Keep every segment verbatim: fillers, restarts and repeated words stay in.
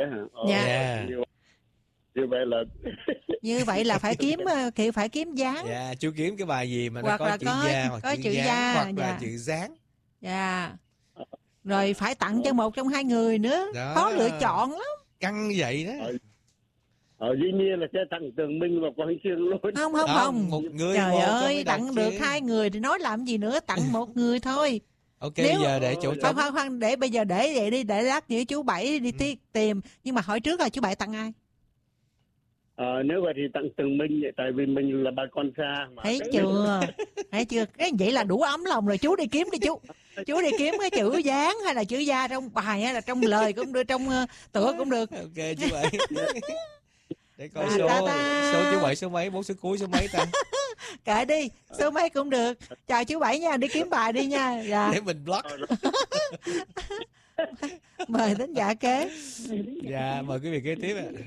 hả? Ờ, dạ. Như, như vậy là như vậy là phải kiếm kiểu phải kiếm dáng. Dạ, chú kiếm cái bài gì mà nó hoặc có là chữ có, da hoặc có chữ, chữ dáng da, hoặc dạ. là chữ dáng. Dạ. Rồi phải tặng cho một trong hai người nữa. Đó. Khó lựa chọn lắm. Căng vậy đó. Ờ, ờ, dĩ nhiên là sẽ tặng Tường Minh và Quang Chương luôn. Không không không. Một người trời một ơi, tặng chứ. được hai người thì nói làm gì nữa, tặng một người thôi. Ok, nếu, bây giờ để chỗ khoan, khoan, khoan, để bây giờ để vậy đi, để lát nữa chú Bảy đi ừ. tìm. Nhưng mà hỏi trước là chú Bảy tặng ai? Ờ, nếu vậy thì tặng Tường Minh, tại vì mình là bà con xa. Mà thấy chưa? Thấy chưa? Cái vậy là đủ ấm lòng rồi. Chú đi kiếm đi chú. Chú đi kiếm cái chữ dáng hay là chữ da trong bài hay là trong lời cũng được, trong uh, tựa cũng được. Ok chú Bảy. Để coi à, số, ta ta. số chú Bảy số mấy, bốn số cuối số mấy ta? Kệ đi, số mấy cũng được. Chào chú Bảy nha, đi kiếm bài đi nha. Dạ. Để mình block. Mời thính giả kế. Dạ, mời quý vị kế tiếp ạ.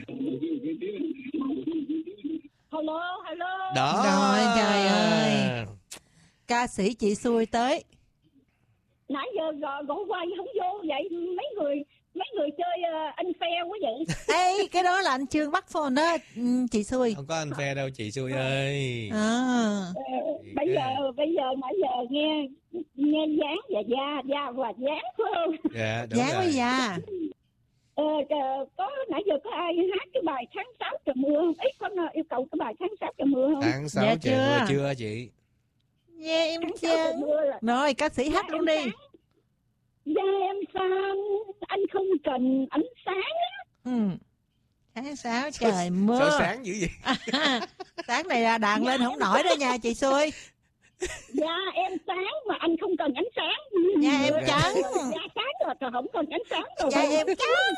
Hello, hello. Đó. Rồi, trời ơi. Ca sĩ chị xui tới. Nãy giờ gọi, gọi qua không vô vậy, mấy người mấy người chơi uh, anh phe quá vậy. Ê, cái đó là anh Trương bắt phone đó, chị xui. Không có anh phe đâu chị xui ơi. À. Ờ, bây giờ bây giờ nãy giờ nghe nghe dáng và da, da và dáng phải không? Dạ, đúng dáng rồi. với da. Ờ, có nãy giờ có ai hát cái bài tháng sáu trời mưa không? Ấy có yêu cầu cái bài tháng sáu trời mưa không? Tháng sáu dạ, trời chưa. mưa chưa chị? Dạ yeah, em chưa. Rồi ca sĩ hát luôn đi. Da em xanh, anh không cần ánh sáng á. Ừ. Tháng sáu trời mưa. Sao sáng dữ vậy? À, sáng này là đàn lên không nổi đó nha chị xui. Da em sáng mà anh không cần ánh sáng. Da em trắng. Da sáng rồi, rồi không cần ánh sáng rồi. Da em trắng.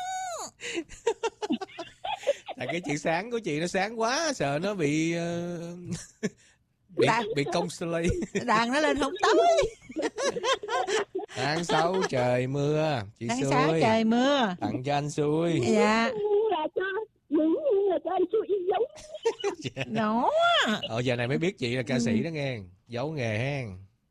Tại cái chữ sáng của chị nó sáng quá, sợ nó bị uh, bị đàn, bị công slay. Đàn nó lên không tới. Tháng sáu trời mưa, chị tháng xui. Tháng sáu trời mưa. Tặng cho anh xui. Dạ. Là cho đúng là cho anh xui giống. Nó. Ờ giờ này mới biết chị là ca sĩ đó nghe, giấu nghề hen.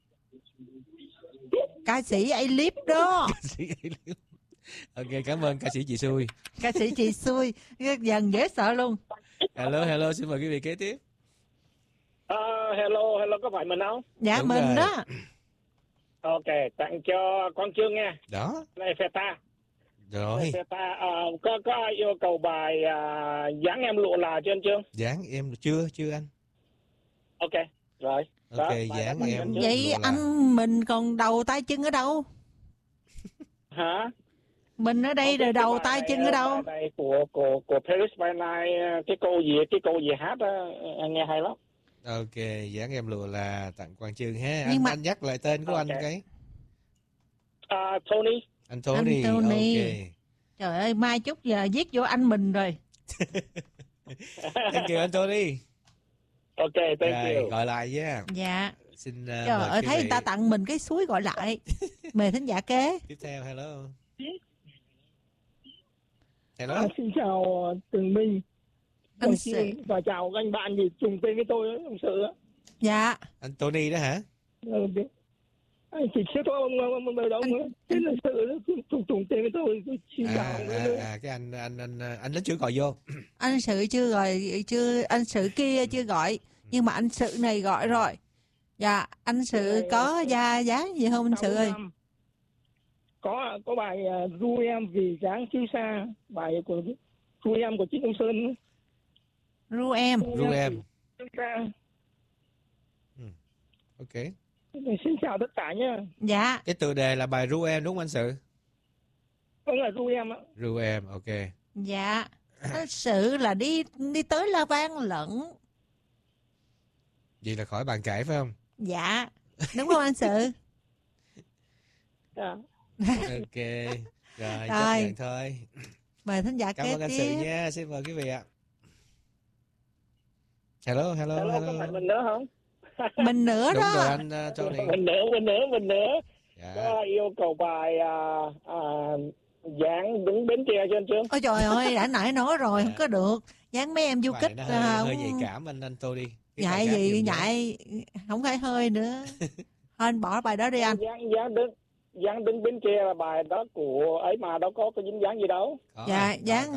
Ca sĩ A-Lip đó. Ca sĩ A-Lip. Ok, cảm ơn ca sĩ chị xui. Ca sĩ chị xui, dần dễ sợ luôn. Hello, hello, xin mời quý vị kế tiếp. Uh, hello, hello, có phải mình không? Dạ, đúng mình rồi. đó. Ok, tặng cho Quang Chương nha. Đó. Này phê ta. Rồi. Phê ta, uh, có, có ai yêu cầu bài uh, dáng em lụa là chưa anh Chương? Dáng em chưa, chưa anh. Ok, rồi. Ok, đó, dáng em vậy anh mình còn đầu tay chân ở đâu? Hả? Mình ở đây rồi đầu tay chân ở đâu? Bài của của của Paris by Night, cái cô gì cái cô gì hát đó, nghe hay lắm. Ok, dáng em lụa là tặng Quang Chương ha. Nhưng Anh, mà... anh nhắc lại tên của okay. anh cái. Uh, Tony. Anh Tony. Anh Tony. Ok. Trời ơi, mai chút giờ viết vô anh mình rồi. Thank you anh Tony. Ok, thank rồi, you. gọi lại nha. Dạ. Xin uh, trời mời ơi, thấy vị... người ta tặng mình cái suối gọi lại. Mời thính giả kế. Tiếp theo, hello. Hello. À, xin chào Tường Minh. Anh Sự. Và chào anh bạn gì trùng tên với tôi đó, ông Sự á. Dạ. Anh Tony đó hả? Ừ, anh chỉ sẽ có ông ông ông đâu nữa. Tên là Sự đó, trùng trùng tên với tôi. Tôi xin à, chào ông à, à, cái anh anh anh anh nó chưa gọi vô. Anh Sự chưa gọi, chưa anh Sự kia chưa gọi, nhưng mà anh Sự này gọi rồi. Dạ, anh Sự có da dáng gì không anh Sự ơi? Có có bài uh, ru em vì dáng chiêu xa, bài của ru em của Trịnh Công Sơn. Ru em. Ru em. Ừ. Ok. Xin chào tất cả nha. Dạ. Cái tựa đề là bài ru em đúng không anh Sự? Vâng là ru em ạ. Ru em, ok. Dạ. Anh Sự là đi đi tới La Vang lận. Vậy là khỏi bàn cãi phải không? Dạ. Đúng không anh Sự? Dạ. Ok. Rồi, chấp nhận thôi. Mời thính giả Cảm kế ơn anh tiếp. Sự nha, xin mời quý vị ạ. Hello, hello, hello. hello. Có phải mình nữa không? Mình nữa đúng đó. Rồi anh uh, Tony. Mình nữa, mình nữa, mình nữa. Dạ. Có yêu cầu bài uh, uh, dáng đứng bến tre cho anh Trương. Ôi trời ơi, đã nãy nói rồi, dạ. Không có được. Dáng mấy em du kích. Nó hơi, uh, hơi nhạy cảm anh anh Tony. Nhạy gì, nhạy, không phải hơi nữa. Thôi anh bỏ bài đó đi anh. Dáng, dáng đứng, dáng đứng bến tre là bài đó của ấy mà đâu có có dính dáng gì đâu. Có, dạ, dáng